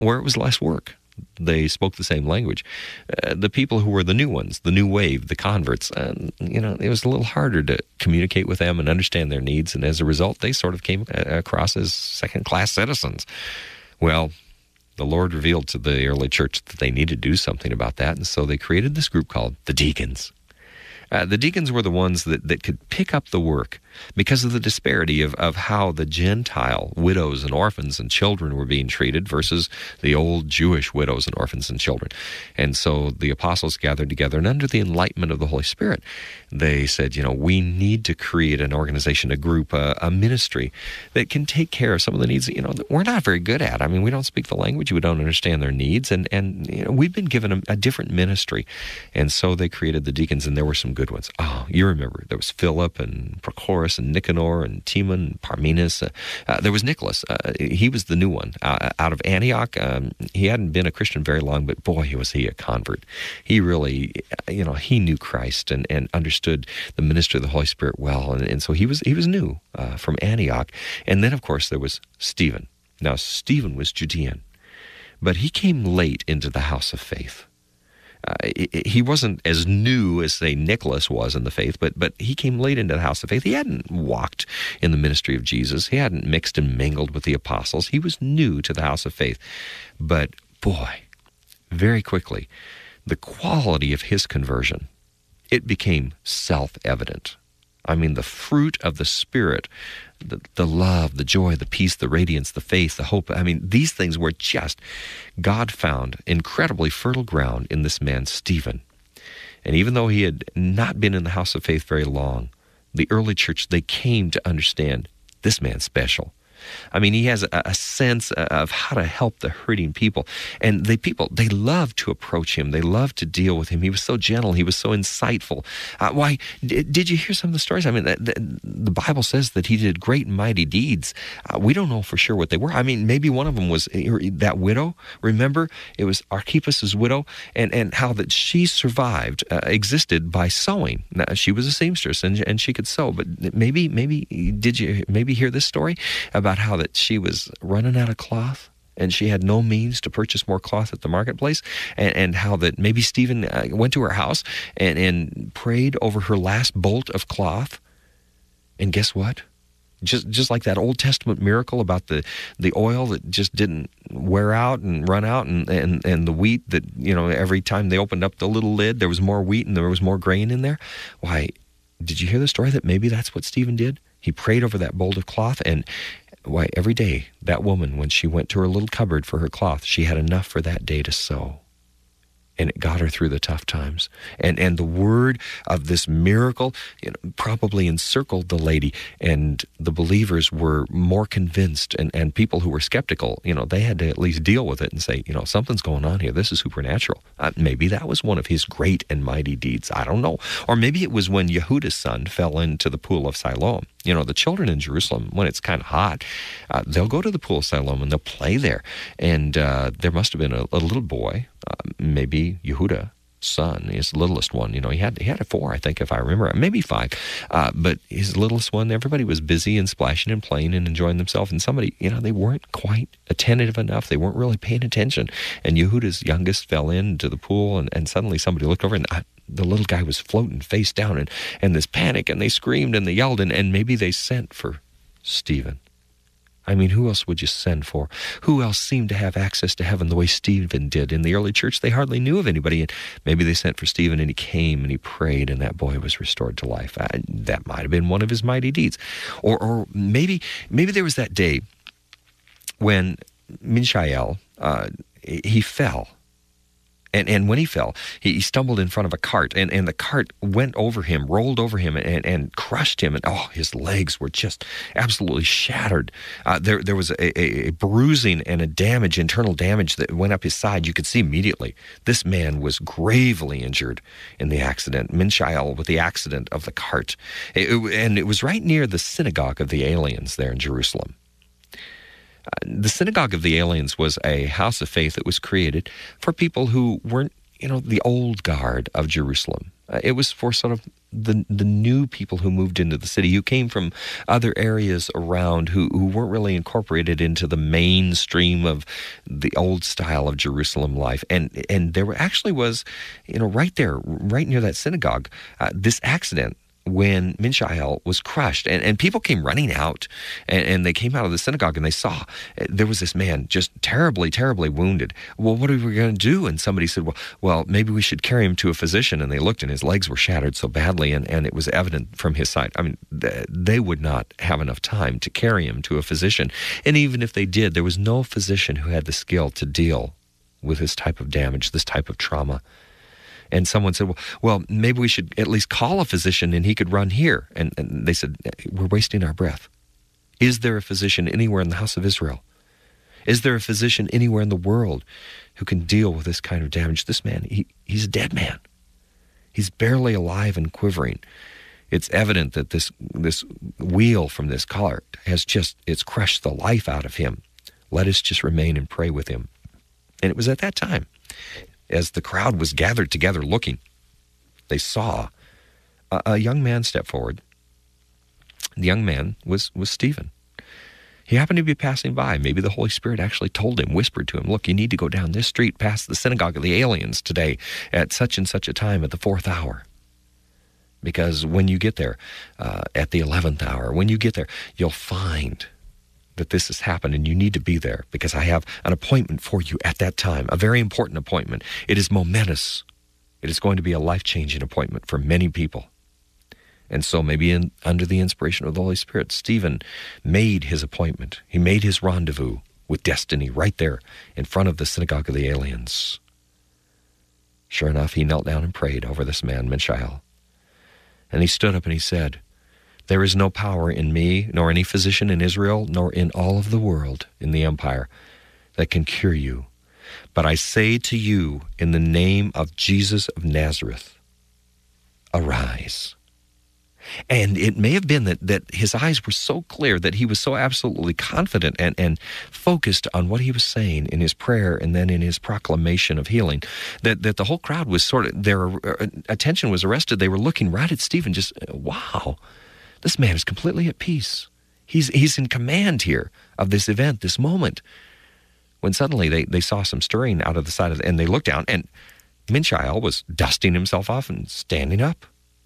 where it was less work. They spoke the same language. The people who were the new ones, the new wave, the converts, it was a little harder to communicate with them and understand their needs, and as a result, they sort of came across as second-class citizens. Well, the Lord revealed to the early church that they needed to do something about that, and so they created this group called the deacons. The deacons were the ones that could pick up the work because of the disparity of how the Gentile widows and orphans and children were being treated versus the old Jewish widows and orphans and children. And so the apostles gathered together, and under the enlightenment of the Holy Spirit, they said, we need to create an organization, a group, a ministry that can take care of some of the needs that we're not very good at. I mean, we don't speak the language, we don't understand their needs, and we've been given a different ministry. And so they created the deacons, and there were some good ones. Oh, you remember, there was Philip and Prochorus and Nicanor and Timon and Parmenas. There was Nicholas. He was the new one out of Antioch. He hadn't been a Christian very long, but boy, was he a convert. He really, he knew Christ and understood the ministry of the Holy Spirit well, and so he was new from Antioch. And then, of course, there was Stephen. Now, Stephen was Judean, but he came late into the house of faith. He wasn't as new as, say, Nicholas was in the faith, but he came late into the house of faith. He hadn't walked in the ministry of Jesus. He hadn't mixed and mingled with the apostles. He was new to the house of faith. But, boy, very quickly, the quality of his conversion, it became self-evident. I mean, the fruit of the Spirit, the love, the joy, the peace, the radiance, the faith, the hope. I mean, these things were just, God found incredibly fertile ground in this man, Stephen. And even though he had not been in the house of faith very long, the early church, they came to understand this man's special. I mean, he has a sense of how to help the hurting people. And they loved to approach him. They loved to deal with him. He was so gentle. He was so insightful. Why, did you hear some of the stories? I mean, the Bible says that he did great and mighty deeds. We don't know for sure what they were. I mean, maybe one of them was that widow. Remember, it was Archippus' widow, and how that she survived, existed by sewing. Now, she was a seamstress, and she could sew. But maybe did you hear this story about how that she was running out of cloth and she had no means to purchase more cloth at the marketplace, and how that maybe Stephen went to her house and prayed over her last bolt of cloth, and guess what? Just like that Old Testament miracle about the oil that just didn't wear out and run out, and the wheat that, every time they opened up the little lid, there was more wheat and there was more grain in there. Why, did you hear the story that maybe that's what Stephen did? He prayed over that bolt of cloth, and why, every day, that woman, when she went to her little cupboard for her cloth, she had enough for that day to sew. And it got her through the tough times. And the word of this miracle probably encircled the lady, and the believers were more convinced, and people who were skeptical, they had to at least deal with it and say, something's going on here. This is supernatural. Maybe that was one of his great and mighty deeds. I don't know. Or maybe it was when Yehuda's son fell into the pool of Siloam. The children in Jerusalem, when it's kind of hot, they'll go to the pool of Siloam and they'll play there. And there must have been a little boy, maybe Yehuda, son, his littlest one. He had 4, I think, if I remember, maybe 5. But his littlest one, everybody was busy and splashing and playing and enjoying themselves. And somebody, they weren't quite attentive enough. They weren't really paying attention. And Yehuda's youngest fell into the pool, and suddenly somebody looked over, and the little guy was floating face down, and this panic, and they screamed and they yelled, and maybe they sent for Stephen. I mean, who else would you send for? Who else seemed to have access to heaven the way Stephen did? In the early church, they hardly knew of anybody. And maybe they sent for Stephen, and he came and he prayed, and that boy was restored to life. That might have been one of his mighty deeds. Or maybe there was that day when Mishael, he fell. And when he fell, he stumbled in front of a cart, and the cart went over him, rolled over him, and crushed him. And his legs were just absolutely shattered. There was a bruising and a damage, internal damage that went up his side. You could see immediately. This man was gravely injured in the accident. Mishael with the accident of the cart. And it was right near the synagogue of the aliens there in Jerusalem. The Synagogue of the Aliens was a house of faith that was created for people who weren't, the old guard of Jerusalem. It was for sort of the new people who moved into the city, who came from other areas around, who weren't really incorporated into the mainstream of the old style of Jerusalem life. And there actually was, right there, right near that synagogue, this accident when Mishael was crushed. And people came running out, and they came out of the synagogue, and they saw there was this man just terribly, terribly wounded. Well, what are we going to do? And somebody said, well, maybe we should carry him to a physician. And they looked, and his legs were shattered so badly, and it was evident from his side. I mean, they would not have enough time to carry him to a physician. And even if they did, there was no physician who had the skill to deal with this type of damage, this type of trauma. And someone said, well, maybe we should at least call a physician and he could run here. And they said, we're wasting our breath. Is there a physician anywhere in the house of Israel? Is there a physician anywhere in the world who can deal with this kind of damage? This man, he's a dead man. He's barely alive and quivering. It's evident that this wheel from this cart it's crushed the life out of him. Let us just remain and pray with him. And it was at that time, as the crowd was gathered together looking, they saw a young man step forward. The young man was Stephen. He happened to be passing by. Maybe the Holy Spirit actually told him, whispered to him, look, you need to go down this street past the synagogue of the aliens today at such and such a time at the 4th hour. Because when you get there at the 11th hour, when you get there, you'll find that this has happened, and you need to be there because I have an appointment for you at that time, a very important appointment. It is momentous. It is going to be a life-changing appointment for many people. And so maybe under the inspiration of the Holy Spirit, Stephen made his appointment. He made his rendezvous with destiny right there in front of the synagogue of the aliens. Sure enough, he knelt down and prayed over this man, Mishael. And he stood up and he said, there is no power in me, nor any physician in Israel, nor in all of the world, in the empire, that can cure you. But I say to you, in the name of Jesus of Nazareth, arise. And it may have been that his eyes were so clear, that he was so absolutely confident and focused on what he was saying in his prayer and then in his proclamation of healing, that the whole crowd was their attention was arrested. They were looking right at Stephen, just, wow. This man is completely at peace. He's in command here of this event, this moment. When suddenly they saw some stirring out of the side and they looked down, and Mishael was dusting himself off and standing up.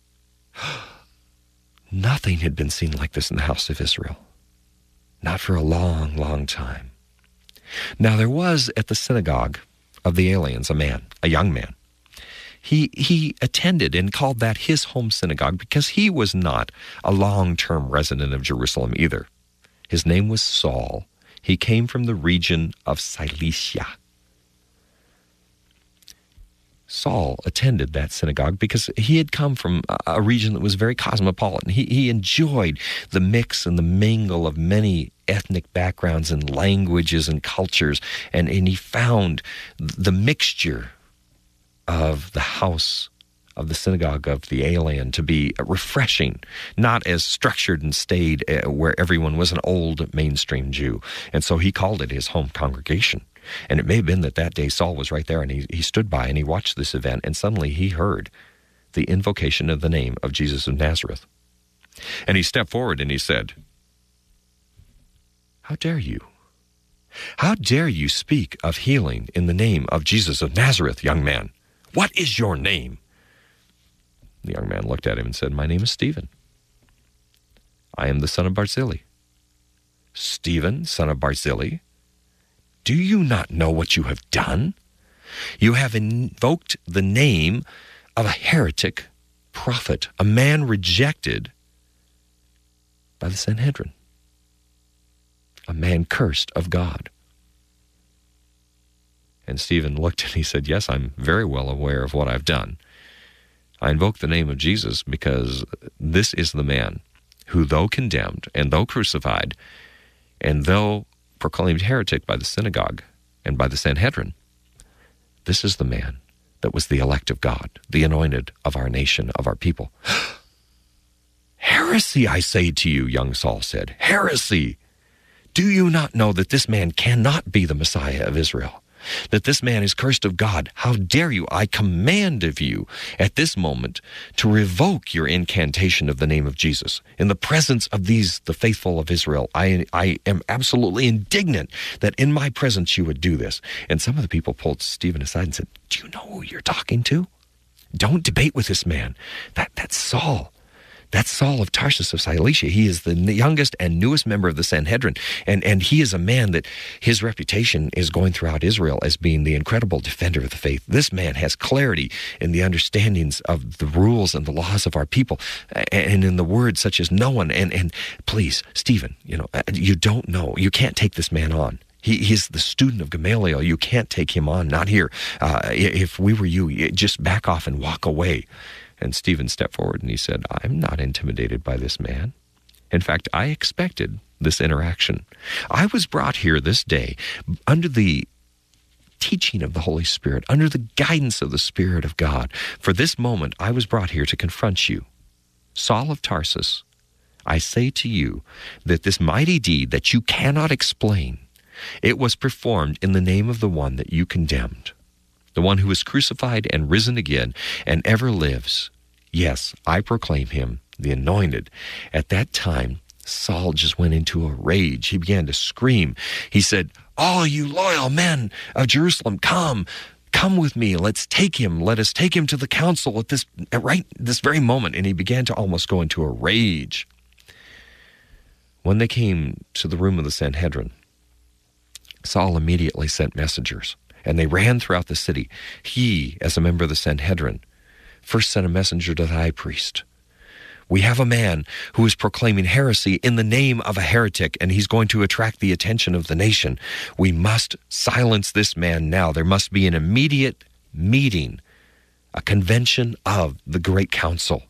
Nothing had been seen like this in the house of Israel. Not for a long, long time. Now there was at the synagogue of the aliens a young man. He attended and called that his home synagogue because he was not a long-term resident of Jerusalem either. His name was Saul. He came from the region of Cilicia. Saul attended that synagogue because he had come from a region that was very cosmopolitan. He enjoyed the mix and the mingle of many ethnic backgrounds and languages and cultures, and he found the mixture of the house of the synagogue of the alien to be refreshing, not as structured and staid where everyone was an old mainstream Jew. And so he called it his home congregation. And it may have been that day Saul was right there, and he stood by and he watched this event, and suddenly he heard the invocation of the name of Jesus of Nazareth. And he stepped forward and he said, how dare you? How dare you speak of healing in the name of Jesus of Nazareth, young man? What is your name? The young man looked at him and said, my name is Stephen. I am the son of Barzillai. Stephen, son of Barzillai? Do you not know what you have done? You have invoked the name of a heretic prophet, a man rejected by the Sanhedrin, a man cursed of God. And Stephen looked and he said, yes, I'm very well aware of what I've done. I invoke the name of Jesus because this is the man who, though condemned and though crucified and though proclaimed heretic by the synagogue and by the Sanhedrin, this is the man that was the elect of God, the anointed of our nation, of our people. Heresy, I say to you, young Saul said. Heresy! Do you not know that this man cannot be the Messiah of Israel? that this man is cursed of God. How dare you? I command of you at this moment to revoke your incantation of the name of Jesus. In the presence of these, the faithful of Israel, I am absolutely indignant that in my presence you would do this. And some of the people pulled Stephen aside and said, do you know who you're talking to? Don't debate with this man. That's Saul. That's Saul of Tarsus of Cilicia. He is the youngest and newest member of the Sanhedrin. And he is a man that his reputation is going throughout Israel as being the incredible defender of the faith. This man has clarity in the understandings of the rules and the laws of our people, and in the words such as no one. And please, Stephen, you don't know. You can't take this man on. He's the student of Gamaliel. You can't take him on. Not here. If we were you, just back off and walk away. And Stephen stepped forward and he said, I'm not intimidated by this man. In fact, I expected this interaction. I was brought here this day under the teaching of the Holy Spirit, under the guidance of the Spirit of God. For this moment, I was brought here to confront you. Saul of Tarsus, I say to you that this mighty deed that you cannot explain, it was performed in the name of the one that you condemned. The one who was crucified and risen again and ever lives. Yes, I proclaim him, the anointed. At that time, Saul just went into a rage. He began to scream. He said, all you loyal men of Jerusalem, come with me. Let's take him. Let us take him to the council at this very moment. And he began to almost go into a rage. When they came to the room of the Sanhedrin, Saul immediately sent messengers. And they ran throughout the city. He, as a member of the Sanhedrin, first sent a messenger to the high priest. We have a man who is proclaiming heresy in the name of a heretic, and he's going to attract the attention of the nation. We must silence this man now. There must be an immediate meeting, a convention of the great council.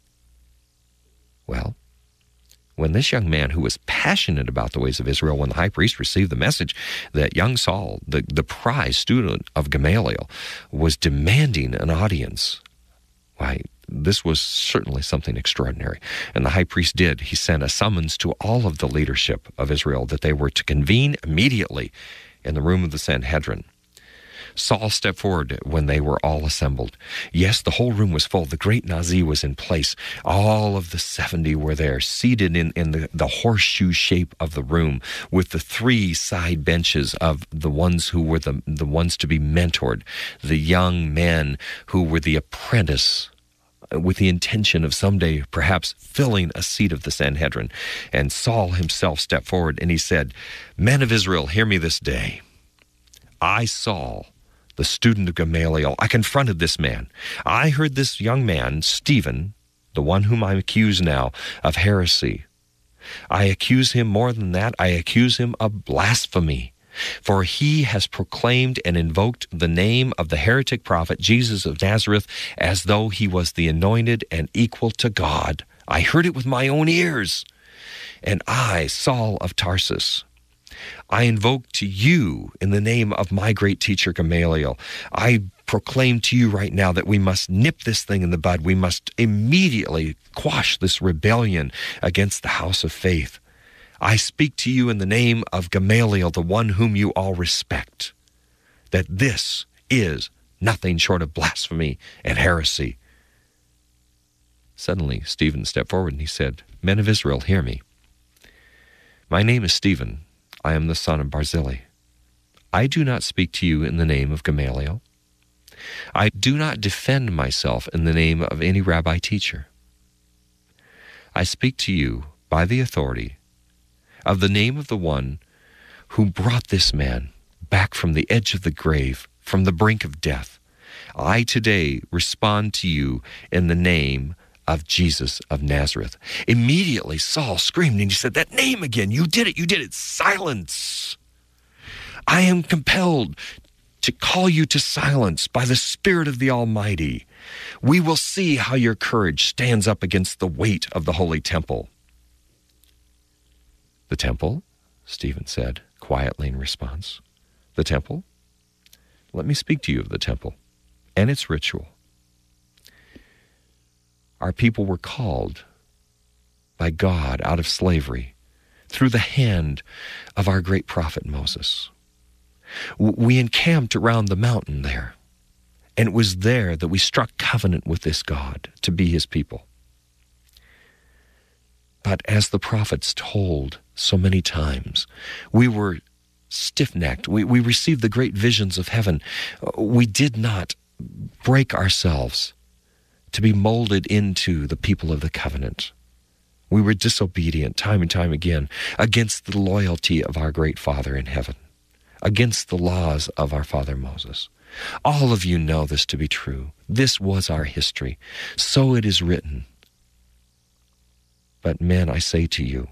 Well, when this young man who was passionate about the ways of Israel, when the high priest received the message that young Saul, the prize student of Gamaliel, was demanding an audience, why, this was certainly something extraordinary. And the high priest did. He sent a summons to all of the leadership of Israel that they were to convene immediately in the room of the Sanhedrin. Saul stepped forward when they were all assembled. Yes, the whole room was full. The great Nazi was in place. All of the 70 were there, seated in the horseshoe shape of the room, with the 3 side benches of the ones who were the ones to be mentored, the young men who were the apprentice, with the intention of someday perhaps filling a seat of the Sanhedrin. And Saul himself stepped forward and he said, men of Israel, hear me this day. I, Saul, the student of Gamaliel, I confronted this man. I heard this young man, Stephen, the one whom I accuse now, of heresy. I accuse him more than that. I accuse him of blasphemy. For he has proclaimed and invoked the name of the heretic prophet Jesus of Nazareth as though he was the anointed and equal to God. I heard it with my own ears. And I, Saul of Tarsus, I invoke to you in the name of my great teacher Gamaliel. I proclaim to you right now that we must nip this thing in the bud. We must immediately quash this rebellion against the house of faith. I speak to you in the name of Gamaliel, the one whom you all respect, that this is nothing short of blasphemy and heresy. Suddenly, Stephen stepped forward and he said, men of Israel, hear me. My name is Stephen. I am the son of Barzillai. I do not speak to you in the name of Gamaliel. I do not defend myself in the name of any rabbi teacher. I speak to you by the authority of the name of the one who brought this man back from the edge of the grave, from the brink of death. I today respond to you in the name of Jesus of Nazareth. Immediately Saul screamed and he said, that name again, you did it, silence. I am compelled to call you to silence by the Spirit of the Almighty. We will see how your courage stands up against the weight of the holy temple. The temple, Stephen said quietly in response. The temple? Let me speak to you of the temple and its ritual. Our people were called by God out of slavery through the hand of our great prophet Moses. We encamped around the mountain there, and it was there that we struck covenant with this God to be his people. But as the prophets told so many times, we were stiff-necked. We received the great visions of heaven. We did not break ourselves to be molded into the people of the covenant. We were disobedient time and time again against the loyalty of our great Father in heaven, against the laws of our father Moses. All of you know this to be true. This was our history. So it is written. But men, I say to you,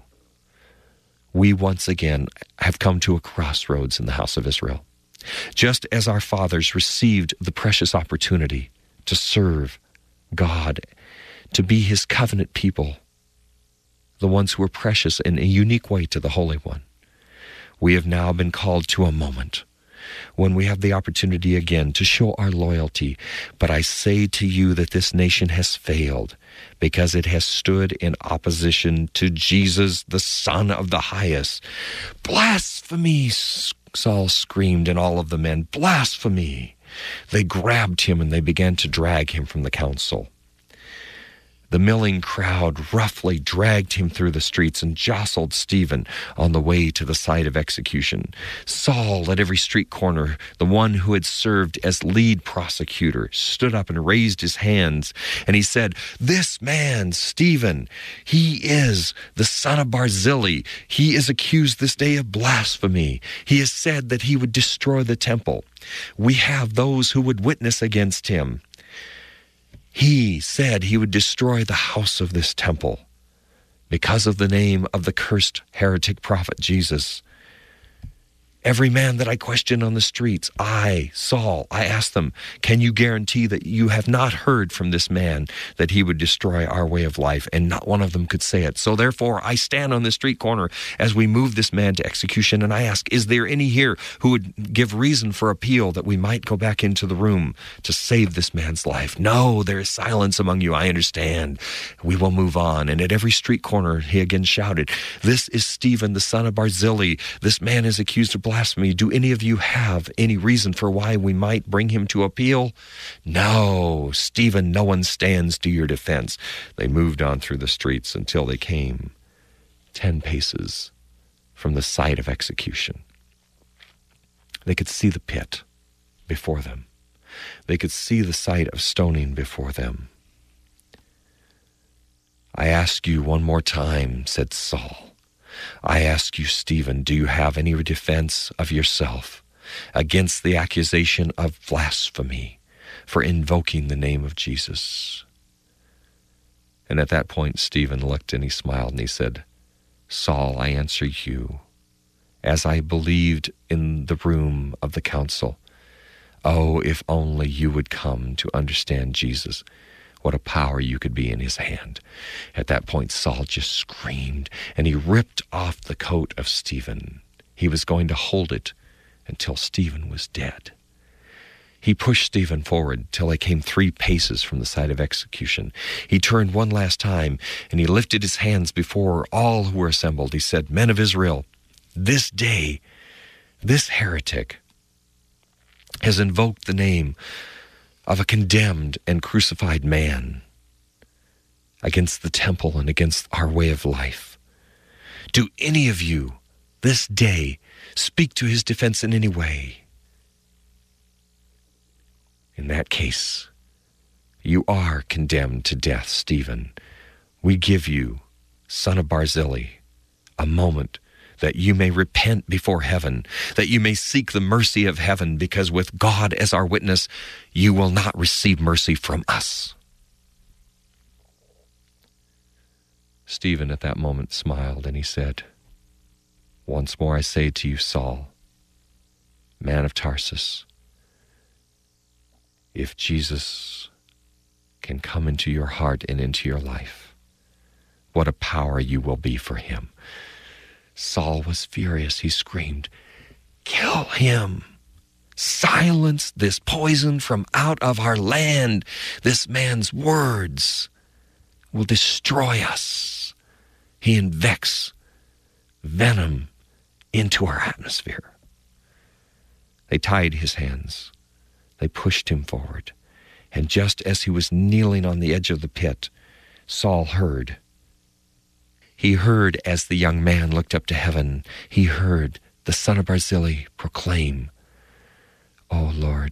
we once again have come to a crossroads in the house of Israel. Just as our fathers received the precious opportunity to serve God, to be his covenant people, the ones who were precious in a unique way to the Holy One, we have now been called to a moment when we have the opportunity again to show our loyalty. But I say to you that this nation has failed because it has stood in opposition to Jesus, the Son of the Highest. Blasphemy, Saul screamed, and all of the men, blasphemy. They grabbed him and they began to drag him from the council. The milling crowd roughly dragged him through the streets and jostled Stephen on the way to the site of execution. Saul, at every street corner, the one who had served as lead prosecutor, stood up and raised his hands, and he said, "This man, Stephen, he is the son of Barzillai. He is accused this day of blasphemy. He has said that he would destroy the temple. We have those who would witness against him. He said he would destroy the house of this temple because of the name of the cursed heretic prophet Jesus. Every man that I questioned on the streets, Saul, I asked them, can you guarantee that you have not heard from this man that he would destroy our way of life? And not one of them could say it. So therefore, I stand on the street corner as we move this man to execution, and I ask, is there any here who would give reason for appeal that we might go back into the room to save this man's life? No, there is silence among you. I understand. We will move on. And at every street corner, he again shouted, this is Stephen, the son of Barzillai. This man is accused of blasphemy. Do any of you have any reason for why we might bring him to appeal? No, Stephen, no one stands to your defense. They moved on through the streets until they came 10 paces from the site of execution. They could see the pit before them. They could see the site of stoning before them. I ask you one more time, said Saul. I ask you, Stephen, do you have any defense of yourself against the accusation of blasphemy for invoking the name of Jesus? And at that point, Stephen looked and he smiled and he said, Saul, I answer you, as I believed in the room of the council. Oh, if only you would come to understand Jesus. What a power you could be in his hand. At that point, Saul just screamed, and he ripped off the coat of Stephen. He was going to hold it until Stephen was dead. He pushed Stephen forward till they came 3 paces from the site of execution. He turned one last time, and he lifted his hands before all who were assembled. He said, Men of Israel, this day, this heretic has invoked the name of a condemned and crucified man against the temple and against our way of life. Do any of you this day speak to his defense in any way? In that case, you are condemned to death, Stephen. We give you, son of Barzillai, a moment that you may repent before heaven, that you may seek the mercy of heaven, because with God as our witness, you will not receive mercy from us. Stephen at that moment smiled and he said, Once more I say to you, Saul, man of Tarsus, if Jesus can come into your heart and into your life, what a power you will be for him. Saul was furious. He screamed, Kill him! Silence this poison from out of our land. This man's words will destroy us. He invects venom into our atmosphere. They tied his hands. They pushed him forward. And just as he was kneeling on the edge of the pit, Saul heard. He heard as the young man looked up to heaven, he heard the son of Barzillai proclaim, "O Lord,